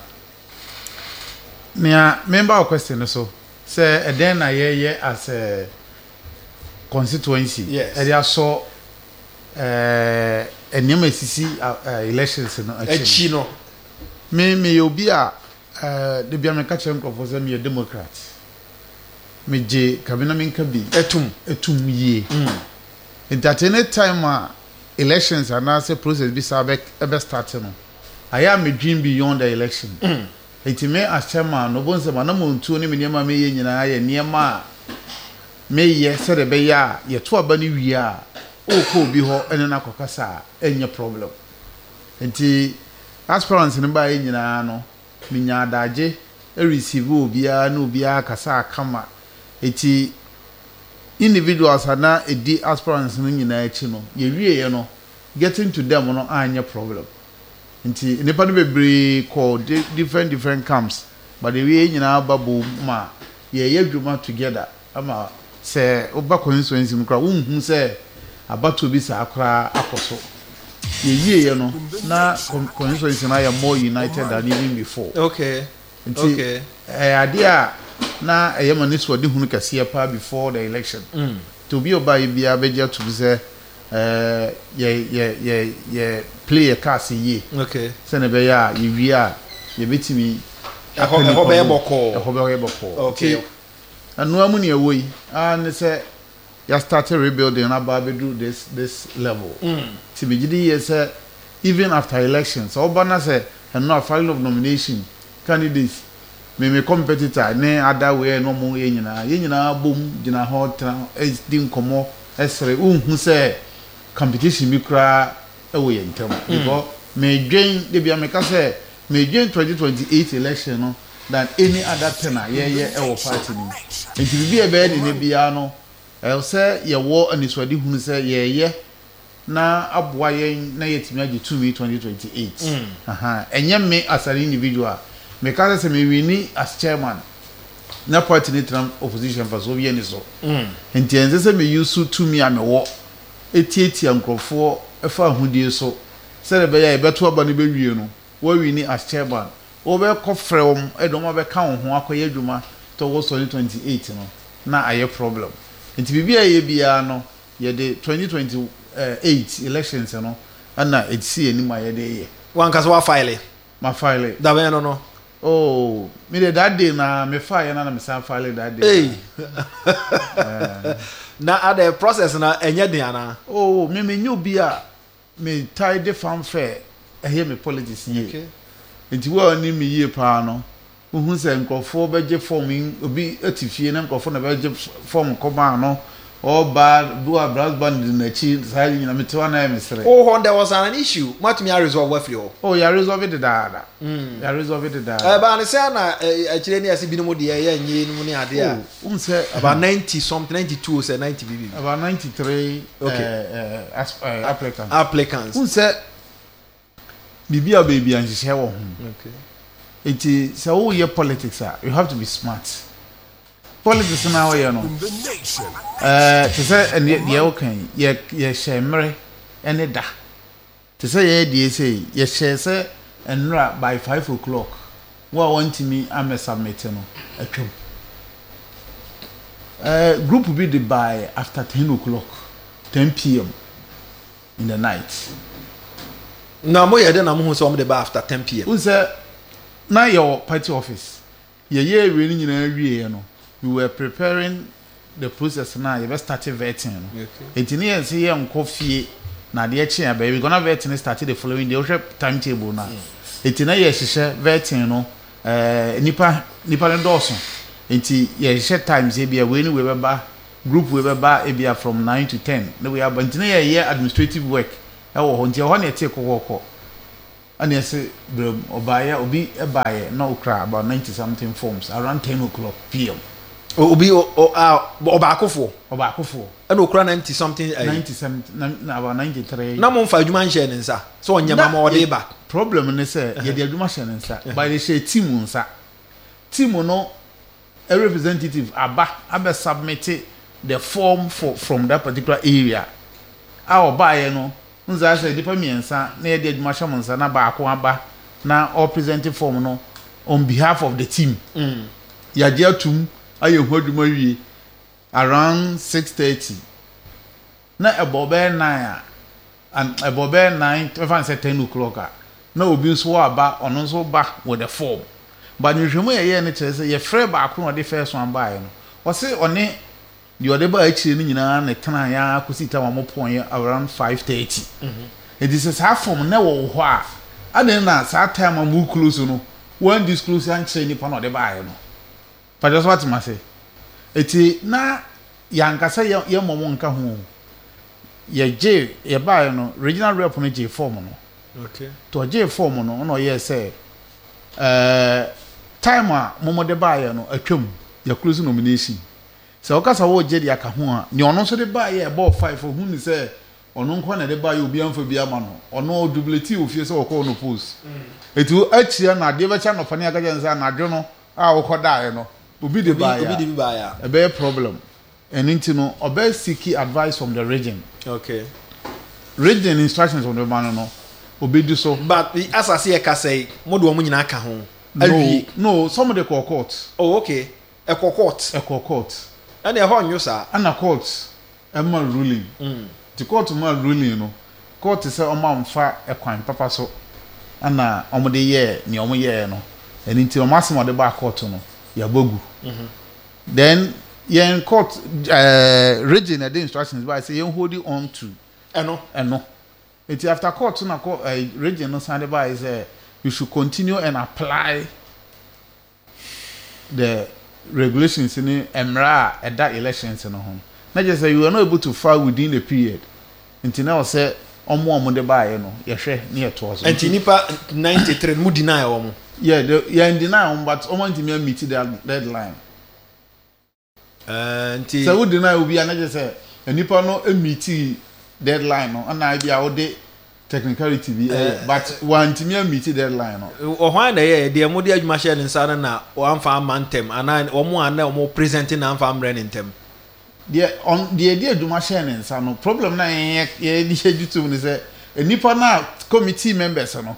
Nia member of question so say e den na ye ye as a constituency.
Yes.
E dia so eh enyama sisi elections no
achi no
me me obi a eh de bia me ka chem crofo say me democrat me je kabina me nka bi
etum
etum yie mm entertain time a elections and say process bi sa be e start no I am me dream beyond the election mm it me as chairman no bon say ma na mo ntu ni me niam me ye nyina ye niam a me ye se de be ya ye to aba ni wi a o ko bi ho ene na kokasa enye problem enti aspirants ne ba nyina no minya adaje e receive obia na obia kasa kama enti individuals ana edi aspirants no nyina achi no ye wie ye no getting to them no anye problem enti nipa no bebre call different different camps but the way nyina babo ma ye ye dwuma together ama se oba constituency no kra unhu se abato bi sa akra akoso ye ye no na constituency na ya more united than even before.
Okay.
Nti,
okay.
Eh adia na eh ma niso de hunu kase pa before the election.
Mm.
To be oba bia beja to say eh ye ye ye ye play a card ye.
Okay.
Se na be ya ye wi a ye betimi
e ho e ho be boko.
E ho be boko.
Okay.
Anu amu ne wo yi and say ya started rebuilding about do this this level.
Mm.
Tibijidi yes even after elections. So Obana say and now filing of nomination candidates me me competitor ne other way no mo ye nyina ye nyina bom gina hot is din komo esre unhu say competition bi kra e wo ye ntam because me dwen de bia me ka say me dwen twenty twenty-eight election no than any other tenor ye ye e wo party ni enti bi e be ne bia no el say ye wo aniswadi hunu say ye ye na aboa ye na yetimi age two twenty twenty-eight mm. aha enye me as an individual me ka say me wini as chairman na party ni tram opposition for so ye ni so mm. enti enze say me use to me am wo etieti ankrofo e fa ahudie so say be ya e beto aba ne be wie no wo wini as chairman wo be kofre wom e do ma be ka ho akoye adwuma to wo twenty twenty-eight no na aye problem enti bibia ye bia no ye de twenty twenty-eight elections no ana etsi eni ma ye de ye
wan kaso wa file
ma file
da be no no
oh me de that day na me file na na me san file that day
hey uh, na other process na enye den ana
oh me me nyu bia me tie the farm fair e hear me politics ye
okay
enti wo ni me ye pa no uhun se nkofo beje form obi atifie na nkofo na beje form ko ba no o ba do a brass band na chi sai nyina metewa na emesere
oh there was an issue what me resolve wafri o
oh ya resolve it da mm ya resolve it da
eh ba ne say na akire ne ase bi no mo de ye nye no ne ade a
um say
about ninety something ninety-two say ninety B B
about ninety-three
okay
uh, uh, uh, applicants
applicants
um say bibia baby an hye wo ho
okay
iti so wo ye politics ah you have to be smart politics na wo ye no eh to say and ye okay ye ye shemre ene da to say ye die say ye share say enra by five o'clock wo want me am submit no atwam eh group be the by after ten o'clock ten p m in the night
na mo ye de na mo hu so mo de by after ten p m
who say na your party office ye ye we ni nyina wie no we were preparing the process now you start vetting no okay etini ye say ye nko fie na de eche ya we gonna vetting start the following day we timetable na etina ye hyehyɛ vetting no eh nipa nipa no dɔso nti ye share times e bia we ni we beba group we beba e bia from nine to ten na we aba nti na ye ye administrative work e wo ho nti ho na tie kokoko ani ese brem obaya obi e baye na okra about ninety something forms around ten o'clock p m
obi o obakofo
obakofo
and okra ninety something
ninety something na about ninety-three
na mo fa adwuma nhye ne nsa so onyama ma ode ba
problem ne say ye de adwuma hye ne nsa by the share team nsa team no a representative aba aba submit the form for from that particular area our buyer no nza say depa miensa na ye de adwuma hye mo nsa na ba ako aba na all presenting form no on behalf of the team mm ya dia tum aye hu adwuma wie around six thirty na ebobe nine and ebobe nine even say ten o'clock na obi nso aba ono nso ba with the form but you hwemu ye ne kire say ye free ba akro de first one buy no o say one the ode ba akire ni nyina na tana ya akusita wa mopon around five thirty mhm it is a form na wo ho a aden na sa time am close no one disclose an kire ni pa na ode buy no but just what ma say eti na yankasa ye momo nka ho ye je ye buy no regional rep no je form no
okay
to je form no no ye say eh time a momo de buy no atwam ya close nomination so okasa wo je de aka ho a ne ono so de buy ye ball five hu ni say ono nko na de buy obi amfa bi ama no ono dubleti ofie say okọ no post etu achia na de be cha no fane aga jensa na adwo no a okọ dae no obi de buy
obi de buy ya
e be problem and into no obe seek advice from the region
okay
region instructions on the man no obi do so
but as I say ka say mo do mo nyina ka ho
no no some of the court
oh okay e court
e court
and e ho nyu sa
ana court e ma ruling mm the court ma ruling no court say o ma mfa e kwan papa so ana o mo de ye ni o mo ye no and into o ma se mo de ba court no ya bogu mhm then yen court uh, region the instructions by say yen holding on to
eno
eno it after court na court uh, region no sande by is uh, you should continue and apply the regulations in emra at that elections no home na just say you are not able to file within the period until now say omo omo de buy no ye hwe na ye to so
until nipa ninety-three mu deny omo
yeah the yeah deny omo but omo ntimi meet the deadline
uh until
so we deny obi na just say nipa no meet deadline no na bia wo de technicality bi uh, but one ntimi meet deadline no
o hwan na ye de mo de adwuma hye ne nsa na o amfa amantem ana omo ana omo presenting na amfa amre ne ntem
the on the idea adwuma hye ne nsa no problem na ye ye di hyejutu ni say nipa na committee members no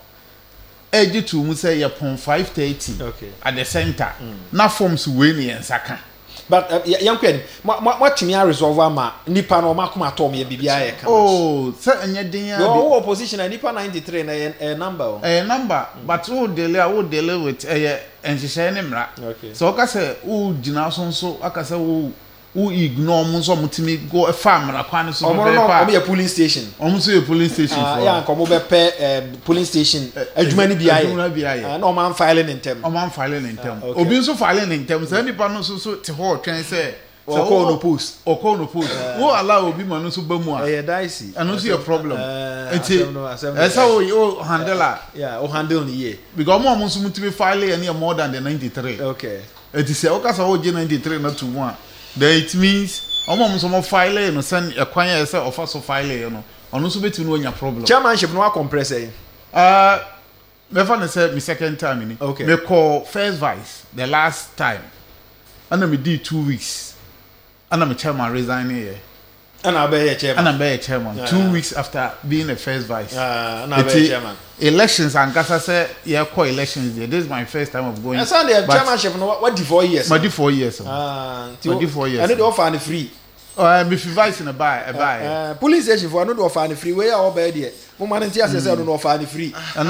ejutu mu say ye pon five thirty
okay
at the center mm. na forms we ni nsa ka
but uh, yankwen what me resolve ama nipa no makoma atom ye bibia ye ka
oh say enye den ya
no opposition na nipa ninety-three na a number
a number mm. but who deal who deal with eh enhyehyɛ ne mra
okay
so aka say who gina so so aka say who who ignore mo so mutimi go farm ra kwan so
be pa omo ye police station
omo so ye police station
for ya nko mo be pe police station adwuma ni bia ye na o man filing intem
o man filing intem obi so filing intem say nipa no so so te ho twen say
o call no post
o call no post who allow obi man so ba mu a
eh dicey
and no see a problem enti esa o o handler
yeah o handle ni ye
because mo mo so mutimi file ye more than the ninety-three
okay
enti say o ka sa o ninety-three na to one then it means omo mo so mo file no send ekwan ya say offer so file no ono so beti no onya problem
chairmanship no compress eh
uh me fa na say me second time ni
okay.
Me call first vice the last time and me did two weeks and me chairman resign here
and I be chairman
and I be chairman yeah. two weeks after being the first vice
uh and I be chairman
elections and Gasa say yeah call elections there this is my first time of going
and so the chairmanship no what the four years
my four years
ah
my four years
and they offer and free
oh me vice in a buy a buy
uh, police station for no do offer and free where you be there mo man ntia say say no offer and free
and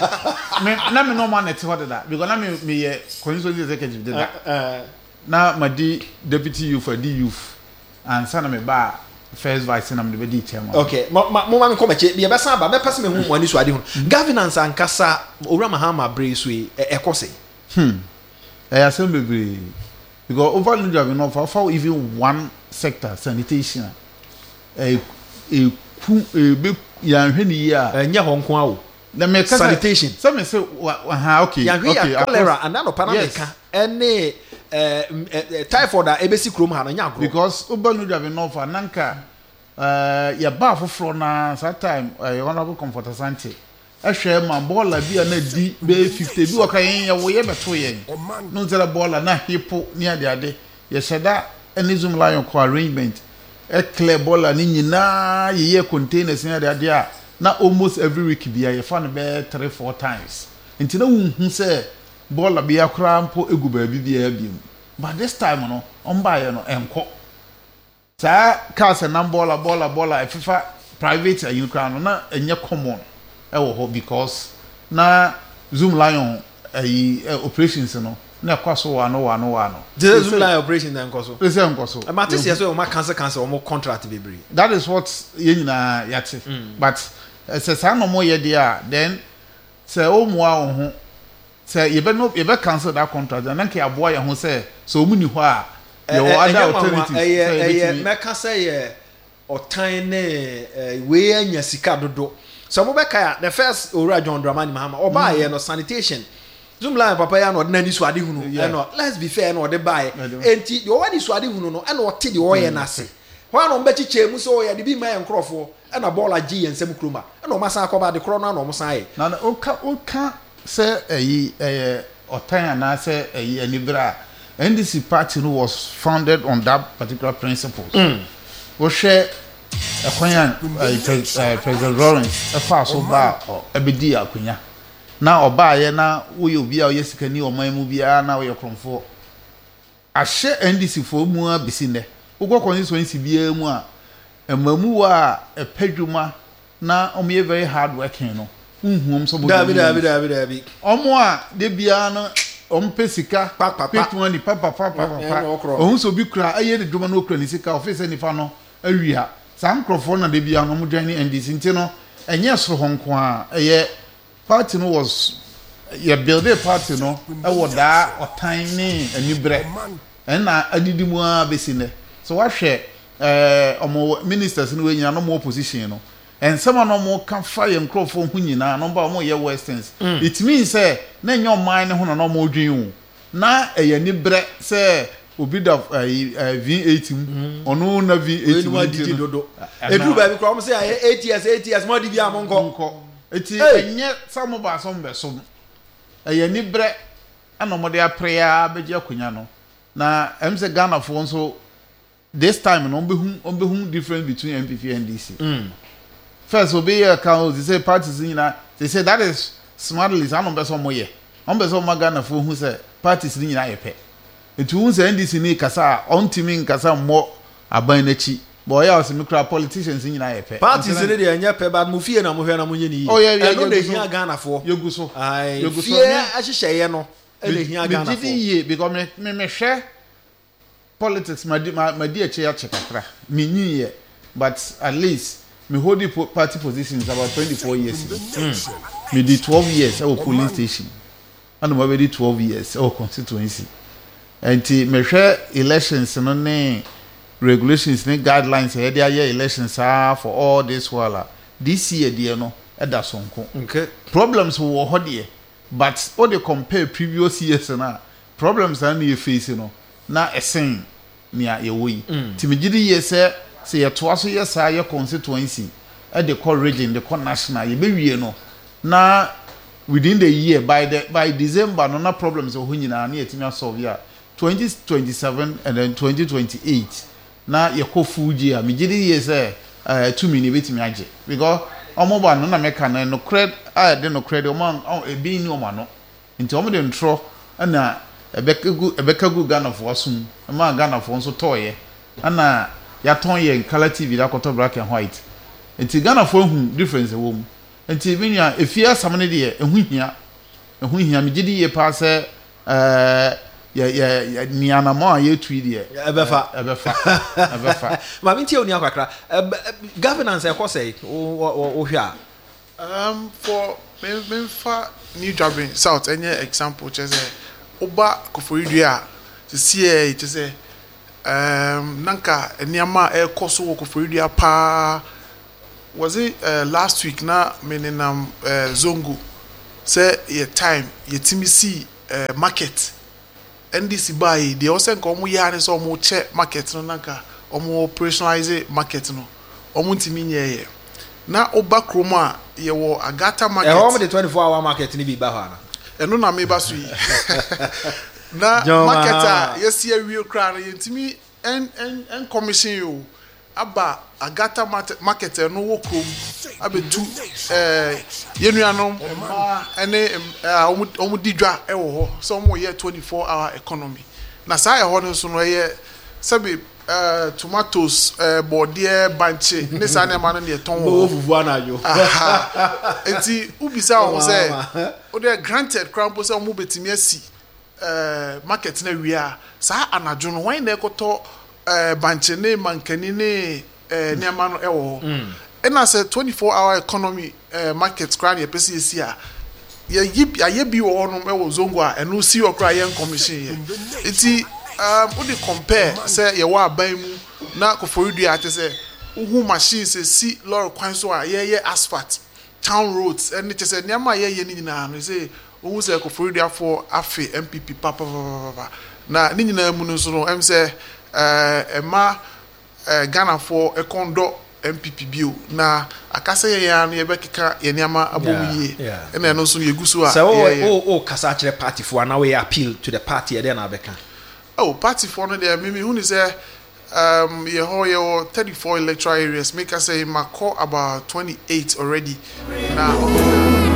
me na me no man net what that because na me me constituency executive did that na my deputy youth for the youth and sana me ba first vice na me be chairman
okay mo ma me come che be be san ba me pese me hu mo ani so ade hu governance ankasa owura mahama bre so e ekose
hmm eh asem bebre because over New Japan North for even one sector sanitation a a ku a be yan hwe ni ya
enya ho nko awo
na me
sanitation
so me say ha okay
okay cholera and na panameka any eh typhoid a ebesi krom ha no nya agro
because over New Japan North nanka uh ya ba foforo na that time uh, honorable comfort asante ehwe ma baller bi na di be fifty bi wo kan ya wo ye beto yen no zera baller na hipo ni ade ade ye sheda enizum lion co arrangement e clear baller ni nyina ye ye containers ni ade ade a na almost every week bi ye fa no be three four times nti na wu hu se baller bi akra mpo egu ba bi bi bi but this time no on ba ye no enko sa cars and baller baller baller e fifa private you crown na enye common ewo ho because na Zoom Lion eh operations no na kwaso wa no wa no wa no
the Zoom Lion operation na nkoso
ese nkoso
e ma tese so o ma cancel cancel o mo contract bebre
that is what ye nyina yate but se sa no mo ye dia then se o mo a wo ho se ye be no ye be cancel that contract na nke aboa ye ho se so mu ni ho a ye wo other alternatives
eh eh me ka say ye otan ne we anya sika dodo. So Mobeka, the first Ora John Dramani Mahama, or buy no sanitation. Zoom line papa ya no nani swadi hunu. No, let's be fair no de buy. Enti the already swadi hunu no and what the oil na se. Why no beti chemu so ya de bi my nkrofo and a ball G and sem kruma. And no masa ko ba de krona no mosai.
Na na oka oka say eh eh otan na say eh anibra. N D C party no was founded on that particular principles. Mm. We share Akonya President Lawrence efa so ba ebedi akonya na oba ye na wo ye obi a ye sikani oman mu bia na wo ye kromfo ahye N D C fo mu abisi ne ugo constituency bia mu a emamu wa epadwuma na omo very hard working no unhuom so bo
dabi dabi dabi dabi
omo a de bia no ompe sika petu ni papa papa papa ohun so bi kura aye de dwuma no kura ni sika office ni fa no awia some microphone na de bia no mo join N D C nti no enye soro honko a eye party no was ye build a party no e wo da otan ni anibre en na adidi mu a besi ne so wa hwe eh omo ministers no we nyina no mo opposition no en some no mo kan fire microphone hu nyina no ba mo ye westerns mm. It means say na enye oman ne ho no mo dwen na eye anibre say obi da V eight ono na V eight
didi dodo edru ba bi kro mo say eight years eight years mo di bi amonko
nko eti enye samo ba so mbe so eye ni bre ana mo de aprea beji akonya no na em say Ghana for so this time no behu on behu difference between M P P and D C. Mm. First obi account they say parties in they say that is smartly ano be so mo ye on be so ma Ghana for hu say parties ni nyina ye pe etu hu say N D C ni kasa on timi kasa mo aban na chi boy ya so mikra politicians nyina ye pe
parties ni dey anya pe bad mo fie na mo hwe na mo nye ni
oh yeah yeah
no dey hia Ghana for
yogu so
ai yogu so fie ahyehyeye no e dey hia Ghana for
ye because me me me hwe politics ma di ma di eche ya chekakra me nyi ye but at least me hold the party positions about twenty-four years mm. Me did twelve years at polling station and me already twelve years at constituency and me share elections no ne regulations ne guidelines e dey year elections are for all this while this year dey no e da sonko
okay
problems wo ho dey but all they compare previous years na problems are na face no na esen nia ye wo yi ti me gidi ye se se ye to aso ye sa ye constituency e de call region de call national ye be wie no na within the year by the by December no na problems o hunyina na ye timia solve ya twenty twenty-seven and then twenty twenty-eight na ye ko fuji a me gidi ye se uh, two minute betimi age because omo ba no na meka na no cred a de no cred o man e bi ni o ma no nti omo de ntro na ebekagu ebekagu Ghana for asum ma Ghana for nso toye ana ya ton ye color T V da koto black and white enti Ghana for hu difference e wo mu enti binia efia samne de ehu hia ehu hia me gidi ye pa se eh ya ya ni anamo a ye twi de
ebefa
ebefa ebefa
ma binti oni akwakra governance e ko say o hwa
um for me me fa New Japan South any example che say oba Koforidua to see it to say um nanka niama e koso wo Koforidua pa was it uh, last week na menenam uh, zongo say your time your timisi uh, market N D C buy they also nka omo ya ne so omo che market no nanka omo operationalize market no omo ntimi nye na oba kroma ye wo agata market
e home the twenty-four hour market ni bi ba ho ana
eno na me ba so yi na market yes here we kra na yentimi en en en commission you aba agata market no wo krom abetu eh yenuanom ene omu didwa e wo ho so omu ye twenty-four hour economy na sa e ho no so no ye sabi uh, tomatoes uh, bordie banche ne sa na ma no ne ton
wo fufu anajo
enti ubisa o say o de granted crampo say omu betimi asi uh, market na wia sa anajo no wan na ekoto uh, banche ne mankani ne uh, ne ma no e wo and as a twenty-four hour economy uh, market crowd ye pesi esi a ye yip ya ye bi wo no e wo zongo a eno si wo kra ye commission ye enti um we dey compare say ye wa aban mu na Koforidua ate say uhu machines si lorry kwan so a ye ye asphalt town roads and it say niam a ye ye ni nyina no say uhu say Koforidua for afi M P P papa papa na ni nyina mu no so no em say eh ema Ghana for a condo M P P bio na akasa ye ya no ye bekeka ye niama abomuye e na no so ye gusu a
so o o kasa kire party for na we appeal to the party e dey na beka
oh party for no dey me who is say um ye ho ye thirty-four electoral areas make us say mako about twenty-eight already now